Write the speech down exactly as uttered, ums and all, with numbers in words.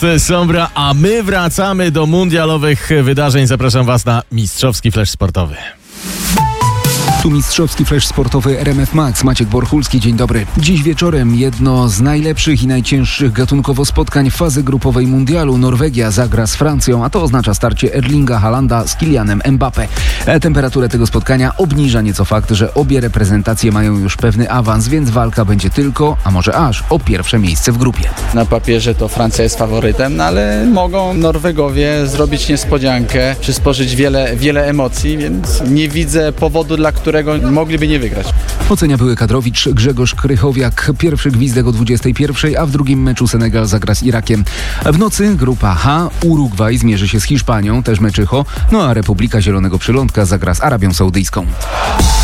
Sombra, a my wracamy do mundialowych wydarzeń. Zapraszam Was na mistrzowski flash sportowy. Tu mistrzowski flash sportowy R M F Max. Maciek Borchulski, dzień dobry. Dziś wieczorem jedno z najlepszych i najcięższych gatunkowo spotkań fazy grupowej mundialu. Norwegia zagra z Francją, a to oznacza starcie Erlinga Haalanda z Kylianem Mbappé. Temperaturę tego spotkania obniża nieco fakt, że obie reprezentacje mają już pewny awans, więc walka będzie tylko, a może aż, o pierwsze miejsce w grupie. Na papierze to Francja jest faworytem, no ale mogą Norwegowie zrobić niespodziankę, przysporzyć wiele, wiele emocji, więc nie widzę powodu, dla którego mogliby nie wygrać. Ocenia były kadrowicz Grzegorz Krychowiak. Pierwszy gwizdek o dwudziestej pierwszej, a w drugim meczu Senegal zagra z Irakiem. W nocy grupa H. Urugwaj zmierzy się z Hiszpanią, też meczycho, no a Republika Zielonego Przylądka zagra z Arabią Saudyjską.